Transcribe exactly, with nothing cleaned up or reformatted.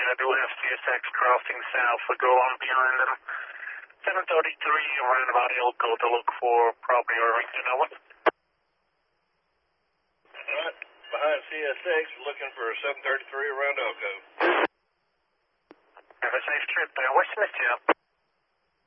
I do have C S X crossing south. We go on behind them. seven thirty-three around about Elko to look for probably Irvington. Over. Alright, behind C S X, looking for seven thirty-three around Elko. Have a safe trip there. What's the tip?